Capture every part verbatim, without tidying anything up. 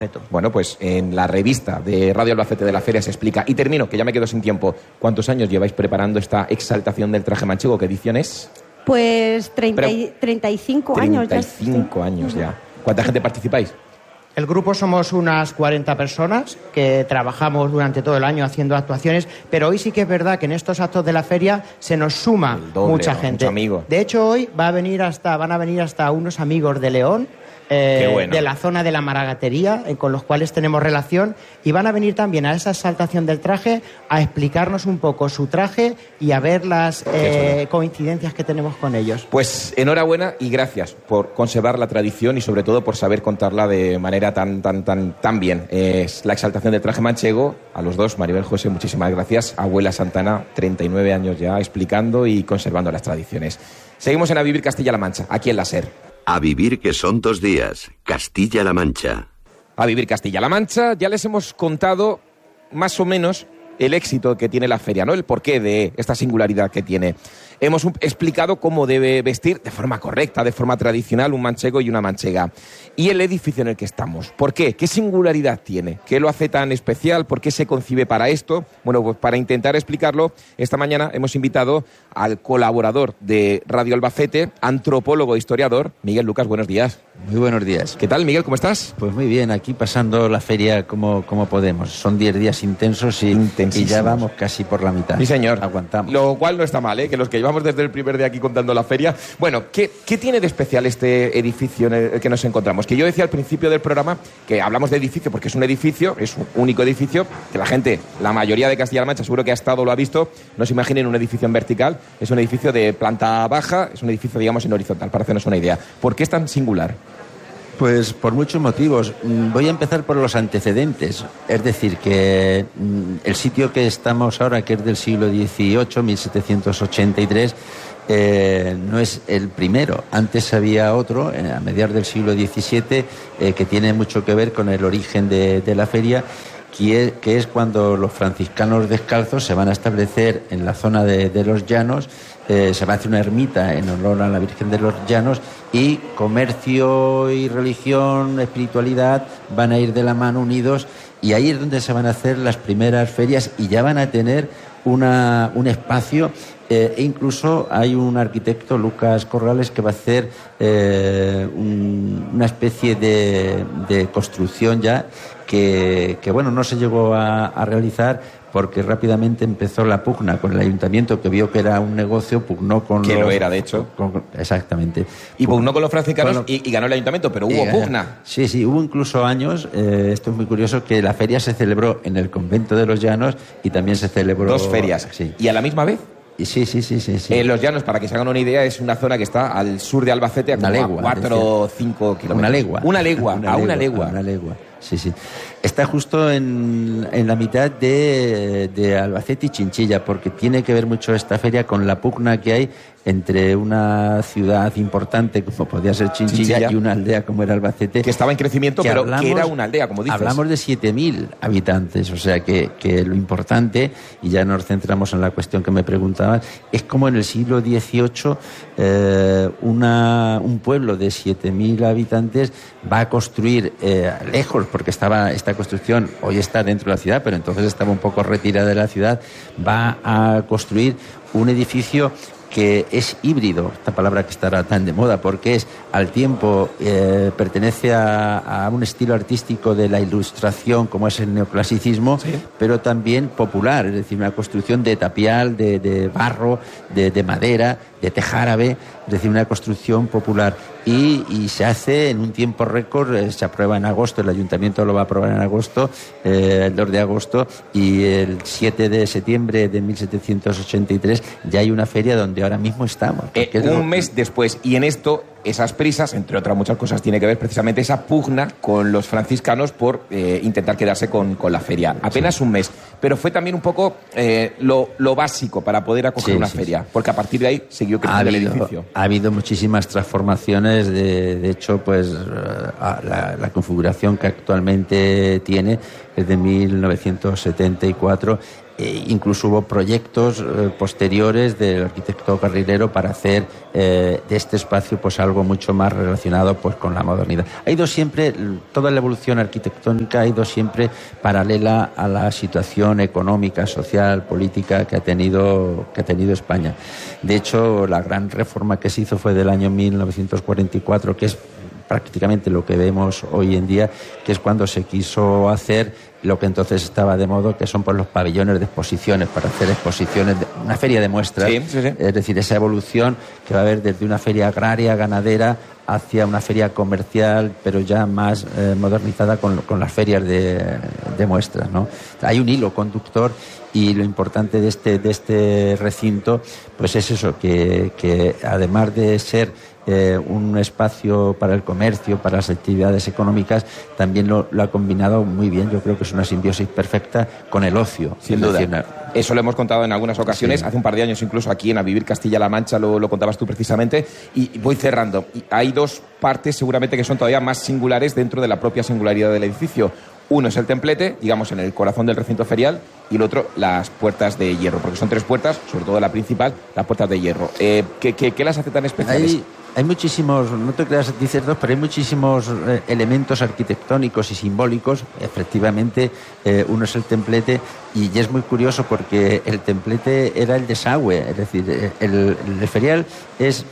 Bueno, pues en la revista de Radio Albacete de la Feria se explica. Y termino, que ya me quedo sin tiempo. ¿Cuántos años lleváis preparando esta exaltación del traje manchego? ¿Qué edición es? Pues treinta, treinta y cinco años. treinta y cinco años ya. ¿Cuánta gente participáis? El grupo somos unas cuarenta personas que trabajamos durante todo el año haciendo actuaciones, pero hoy sí que es verdad que en estos actos de la feria se nos suma doble, mucha ¿no? gente. Mucho amigo. De hecho, hoy va a venir hasta, van a venir hasta unos amigos de León, eh, bueno. de la zona de la Maragatería, eh, con los cuales tenemos relación, y van a venir también a esa exaltación del traje a explicarnos un poco su traje y a ver las eh, coincidencias que tenemos con ellos. Pues enhorabuena y gracias por conservar la tradición y sobre todo por saber contarla de manera tan tan tan tan bien. Es la exaltación del traje manchego. A los dos, Maribel, José, muchísimas gracias. Abuela Santana, treinta y nueve años ya explicando y conservando las tradiciones. Seguimos en A Vivir Castilla-La Mancha, aquí en la SER. A vivir que son dos días, Castilla-La Mancha. A Vivir Castilla-La Mancha, ya les hemos contado más o menos el éxito que tiene la feria, ¿no? El porqué de esta singularidad que tiene. Hemos explicado cómo debe vestir de forma correcta, de forma tradicional, un manchego y una manchega. Y el edificio en el que estamos. ¿Por qué? ¿Qué singularidad tiene? ¿Qué lo hace tan especial? ¿Por qué se concibe para esto? Bueno, pues para intentar explicarlo, esta mañana hemos invitado al colaborador de Radio Albacete, antropólogo e historiador, Miguel Lucas. Buenos días. Muy buenos días. ¿Qué tal, Miguel? ¿Cómo estás? Pues muy bien, aquí pasando la feria como, como podemos. Son diez días intensos y, y ya vamos casi por la mitad. Sí, señor. Aguantamos. Lo cual no está mal, ¿eh? Que los que llevamos desde el primer día aquí contando la feria. Bueno, ¿qué, qué tiene de especial este edificio en el que nos encontramos? Que yo decía al principio del programa que hablamos de edificio porque es un edificio, es un único edificio, que la gente, la mayoría de Castilla-La Mancha seguro que ha estado o lo ha visto. No se imaginen un edificio en vertical, es un edificio de planta baja, es un edificio, digamos, en horizontal, para hacernos una idea. ¿Por qué es tan singular? Pues por muchos motivos. Voy a empezar por los antecedentes. Es decir, que el sitio que estamos ahora, que es del siglo dieciocho, mil setecientos ochenta y tres, eh, no es el primero. Antes había otro, eh, a mediados del siglo diecisiete, eh, que tiene mucho que ver con el origen de, de la feria, que es, que es cuando los franciscanos descalzos se van a establecer en la zona de, de los Llanos. Eh, se va a hacer una ermita en honor a la Virgen de los Llanos y comercio y religión, espiritualidad van a ir de la mano unidos, y ahí es donde se van a hacer las primeras ferias y ya van a tener una, un espacio. Eh, e incluso hay un arquitecto, Lucas Corrales, que va a hacer eh, un, una especie de, de construcción ya que, que bueno, no se llegó a, a realizar porque rápidamente empezó la pugna con el ayuntamiento, que vio que era un negocio, pugnó con que los... lo era, de hecho. Con, con, exactamente. Y pugnó con los franciscanos con lo, y, y ganó el ayuntamiento, pero hubo y, pugna. Sí, sí, hubo incluso años, eh, esto es muy curioso, que la feria se celebró en el convento de los Llanos y también se celebró... Dos ferias. Sí. ¿Y a la misma vez? Sí, sí, sí, sí, sí. Eh, Los Llanos, para que se hagan una idea, es una zona que está al sur de Albacete, a como legua, a cuatro o cinco kilómetros. Una legua. Una legua, una a legua, una legua. A una legua, sí, sí. Está justo en, en la mitad de, de Albacete y Chinchilla, porque tiene que ver mucho esta feria con la pugna que hay entre una ciudad importante como podía ser Chinchilla, Chinchilla. y una aldea como era Albacete. Que estaba en crecimiento, que pero hablamos, que era una aldea, como dices. Hablamos de siete mil habitantes, o sea que, que lo importante, y ya nos centramos en la cuestión que me preguntabas, es como en el siglo dieciocho eh, una, un pueblo de siete mil habitantes va a construir eh, lejos, porque estaba esta construcción hoy está dentro de la ciudad, pero entonces estaba un poco retirada de la ciudad, va a construir un edificio que es híbrido, esta palabra que estará tan de moda, porque es al tiempo, eh, pertenece a, a un estilo artístico de la ilustración, como es el neoclasicismo, ¿sí? Pero también popular, es decir, una construcción de tapial, de, de barro, de, de madera, de tejárabe, es decir, una construcción popular. Y, y se hace en un tiempo récord, eh, se aprueba en agosto, el ayuntamiento lo va a aprobar en agosto, eh, el dos de agosto, y el siete de septiembre de mil setecientos ochenta y tres ya hay una feria donde ahora mismo estamos. Eh, un lo... mes después, y en esto, esas prisas, entre otras muchas cosas, tiene que ver precisamente esa pugna con los franciscanos por eh, intentar quedarse con, con la feria. Apenas sí. un mes, pero fue también un poco eh, lo, lo básico para poder acoger sí, una sí, feria, sí. porque a partir de ahí siguió creciendo el edificio. Ha habido muchísimas transformaciones, de, de hecho, pues la, la configuración que actualmente tiene es de mil novecientos setenta y cuatro. eh, incluso hubo proyectos eh, posteriores del arquitecto carrilero para hacer eh, de este espacio pues algo mucho más relacionado pues con la modernidad. Ha ido siempre, toda la evolución arquitectónica ha ido siempre paralela a la situación económica, social, política que ha tenido, que ha tenido España. De hecho, la gran reforma que se hizo fue del año mil novecientos cuarenta y cuatro, que es prácticamente lo que vemos hoy en día, que es cuando se quiso hacer lo que entonces estaba de moda, que son pues, los pabellones de exposiciones, para hacer exposiciones, de, una feria de muestras, sí, sí, sí. Es decir, esa evolución que va a haber desde una feria agraria, ganadera, hacia una feria comercial, pero ya más eh, modernizada con, con las ferias de, de muestras, ¿no? Hay un hilo conductor y lo importante de este, de este recinto pues es eso, que, que además de ser eh, un espacio para el comercio, para las actividades económicas, también lo, lo ha combinado muy bien. Yo creo que es una simbiosis perfecta con el ocio. Sin duda. Decir, eso lo hemos contado en algunas ocasiones, sí. Hace un par de años incluso aquí en A Vivir Castilla-La Mancha lo, lo contabas tú precisamente, y voy cerrando. Y hay dos partes seguramente que son todavía más singulares dentro de la propia singularidad del edificio. Uno es el templete, digamos en el corazón del recinto ferial, y el otro las puertas de hierro, porque son tres puertas, sobre todo la principal, las puertas de hierro. Eh, ¿qué, qué, ¿Qué las hace tan especiales? Hay, hay muchísimos, no te creas, dices dos, pero hay muchísimos eh, elementos arquitectónicos y simbólicos. Efectivamente, eh, uno es el templete, y es muy curioso porque el templete era el desagüe, es decir, el, el ferial es,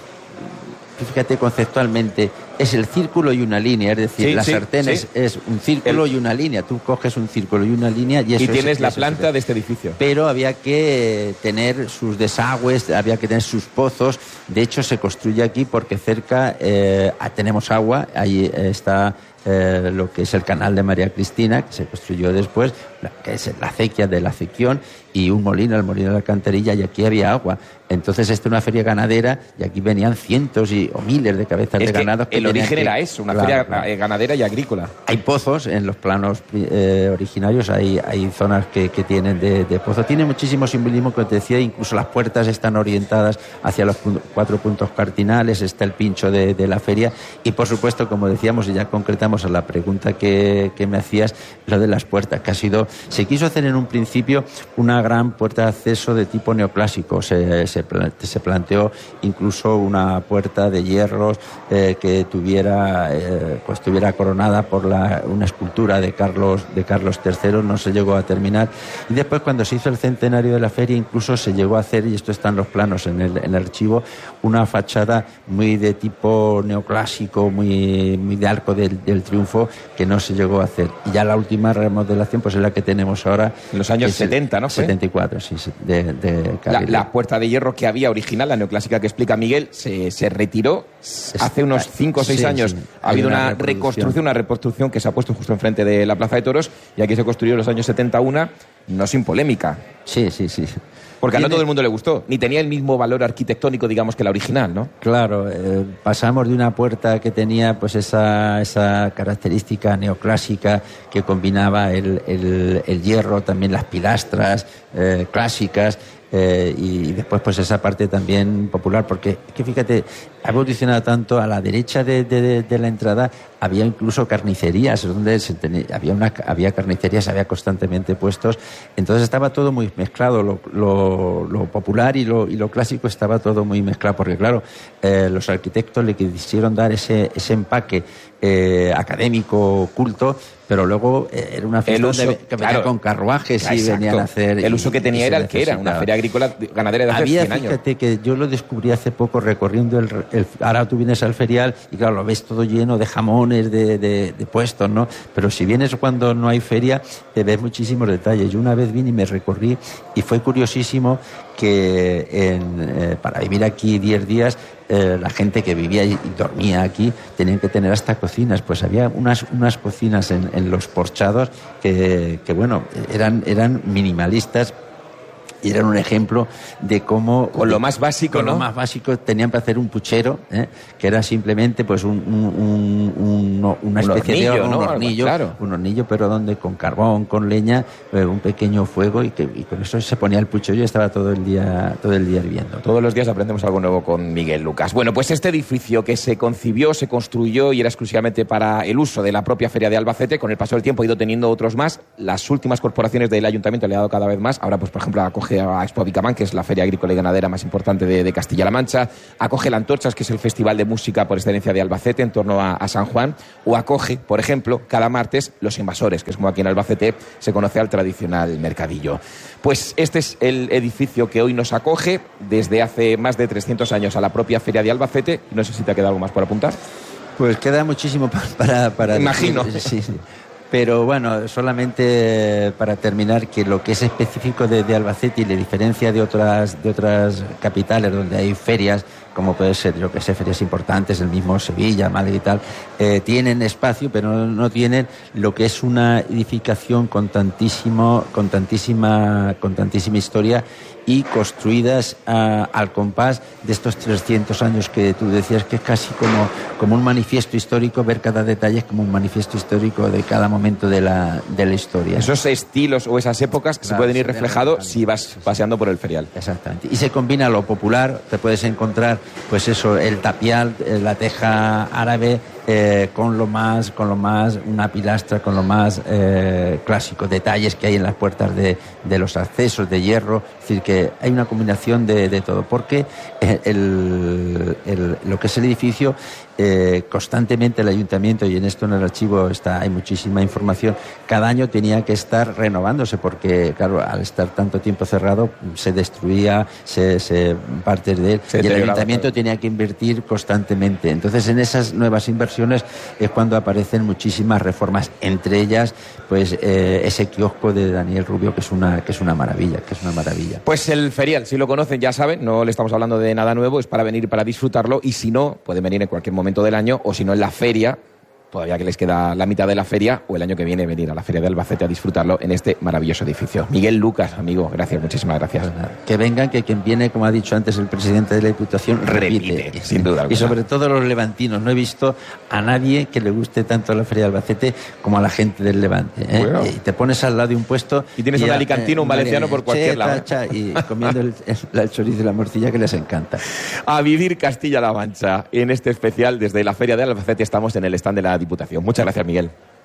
fíjate conceptualmente, es el círculo y una línea, es decir, sí, las sí, sartenes sí. es un círculo el... y una línea. Tú coges un círculo y una línea y eso y tienes es, la eso planta es, de este edificio. Pero había que tener sus desagües, había que tener sus pozos. De hecho, se construye aquí porque cerca eh, tenemos agua, ahí está eh, lo que es el canal de María Cristina, que se construyó después, que es la acequia de la Acequión, y un molino, el molino de la Alcantarilla, y aquí había agua. Entonces, esta es una feria ganadera, y aquí venían cientos y, o miles de cabezas es de que ganado. Que el origen que, era eso, una claro, feria claro. ganadera y agrícola. Hay pozos en los planos eh, originarios, hay, hay zonas que, que tienen de, de pozo. Tiene muchísimo simbolismo, que te decía, incluso las puertas están orientadas hacia los puntos, cuatro puntos cardinales, está el pincho de, de la feria, y por supuesto, como decíamos, y ya concretamos a la pregunta que, que me hacías, lo de las puertas, que ha sido, se quiso hacer en un principio una gran puerta de acceso de tipo neoclásico, se, se, se planteó incluso una puerta de hierros eh, que tuviera, eh, pues estuviera coronada por la, una escultura de Carlos, de Carlos tercero, no se llegó a terminar, y después cuando se hizo el centenario de la feria incluso se llegó a hacer, y esto está en los planos en el, en el archivo, una fachada muy de tipo neoclásico, muy, muy de Arco del, del Triunfo, que no se llegó a hacer. Y ya la última remodelación pues es la que tenemos ahora. En los años setenta, ¿no? setenta y cuatro, sí, de, de la, la puerta de hierro que había original, la neoclásica que explica Miguel, se, se retiró hace unos cinco o seis sí, años. Sí, ha habido una, una reconstrucción, reconstrucción, una reconstrucción que se ha puesto justo enfrente de la Plaza de Toros, y aquí se construyó en los años setenta una, no sin polémica. Sí, sí, sí. Porque Tiene... a no todo el mundo le gustó, ni tenía el mismo valor arquitectónico, digamos, que la original, ¿no? Claro, eh, pasamos de una puerta que tenía pues esa, esa característica neoclásica que combinaba el, el, el hierro, también las pilastras eh, clásicas, eh, y después pues esa parte también popular, porque es que fíjate, ha evolucionado tanto. A la derecha de, de, de la entrada había incluso carnicerías, donde se tenía, había, una, había carnicerías, había constantemente puestos, entonces estaba todo muy mezclado, lo, lo, lo popular y lo, y lo clásico estaba todo muy mezclado, porque claro, eh, los arquitectos le quisieron dar ese, ese empaque eh, académico, culto, pero luego eh, era una fiesta uso, donde, que venía claro, con carruajes y exacto. venían a hacer... El uso que tenía era el que era, una feria agrícola ganadera de hace había, cien años. Fíjate que yo lo descubrí hace poco recorriendo el, el... Ahora tú vienes al ferial y claro, lo ves todo lleno de jamones, de, de, de puestos, ¿no? Pero si vienes cuando no hay feria, te ves muchísimos detalles. Yo una vez vine y me recorrí y fue curiosísimo que en, eh, para vivir aquí diez días, eh, la gente que vivía y dormía aquí tenían que tener hasta cocinas. Pues había unas, unas cocinas en, en los porchados que, que bueno, eran, eran minimalistas, Y eran un ejemplo de cómo... Con lo más básico, con ¿no? lo más básico tenían para hacer un puchero, ¿eh? Que era simplemente pues un, un, un, un, una un especie hornillo, de horno, ¿no? un hornillo, Claro. un hornillo, pero donde con carbón, con leña, eh, un pequeño fuego y, que, y con eso se ponía el puchero y estaba todo el día, todo el día hirviendo. Todos los días aprendemos algo nuevo con Miguel Lucas. Bueno, pues este edificio que se concibió, se construyó y era exclusivamente para el uso de la propia Feria de Albacete, con el paso del tiempo ha ido teniendo otros más. Las últimas corporaciones del ayuntamiento le han dado cada vez más. Ahora, pues por ejemplo, acoge a Expo Vicamán, que es la feria agrícola y ganadera más importante de, de Castilla-La Mancha, acoge la Antorchas, que es el festival de música por excelencia de Albacete en torno a, a San Juan, o acoge, por ejemplo, cada martes los invasores, que es como aquí en Albacete se conoce al tradicional mercadillo. Pues este es el edificio que hoy nos acoge desde hace más de trescientos años a la propia feria de Albacete. No sé si te ha quedado algo más por apuntar. Pues queda muchísimo para... para Imagino. Decir, sí, sí. Pero bueno, solamente para terminar, que lo que es específico de, de Albacete y le diferencia de otras, de otras capitales donde hay ferias, como puede ser, yo que sé, ferias importantes, el mismo Sevilla, Madrid y tal, eh, tienen espacio, pero no, no tienen lo que es una edificación con tantísimo, con tantísima, con tantísima historia y construidas a, al compás de estos trescientos años que tú decías, que es casi como, como un manifiesto histórico, ver cada detalle es como un manifiesto histórico de cada momento de la, de la historia. Esos estilos o esas épocas que Claro, se pueden ir se reflejados ven si vas paseando por el ferial. Exactamente. Y se combina lo popular, te puedes encontrar, pues eso, el tapial, la teja árabe, eh, con lo más, con lo más, una pilastra, con lo más eh, clásico, detalles que hay en las puertas de, de los accesos de hierro, es decir, que hay una combinación de, de todo, porque el, el, lo que es el edificio, eh, constantemente el ayuntamiento, y en esto en el archivo está, hay muchísima información, cada año tenía que estar renovándose, porque claro, al estar tanto tiempo cerrado, se destruía, se, se partes de él, Se y el deterioraba, ayuntamiento claro. tenía que invertir constantemente. Entonces, en esas nuevas inversiones es cuando aparecen muchísimas reformas, entre ellas, pues eh, ese kiosco de Daniel Rubio, que es una, que es una maravilla, que es una maravilla. Pues el ferial, si lo conocen, ya saben, no le estamos hablando de nada nuevo, es para venir y para disfrutarlo, y si no, pueden venir en cualquier momento del año, o si no en la feria, todavía que les queda la mitad de la feria, o el año que viene venir a la Feria de Albacete a disfrutarlo en este maravilloso edificio. Miguel Lucas, amigo, gracias, muchísimas gracias. Pues nada, que vengan, que quien viene, como ha dicho antes el presidente de la Diputación, repite. Repite, sin duda alguna. Y sobre todo los levantinos. No he visto a nadie que le guste tanto la Feria de Albacete como a la gente del Levante, ¿eh? Bueno. Y te pones al lado de un puesto... Y tienes un alicantino, un valenciano por cualquier lado. Cha, cha, y comiendo el, el, el chorizo y la morcilla que les encanta. A vivir Castilla-La Mancha. En este especial, desde la Feria de Albacete, estamos en el stand de la Diputación. Muchas gracias, Miguel.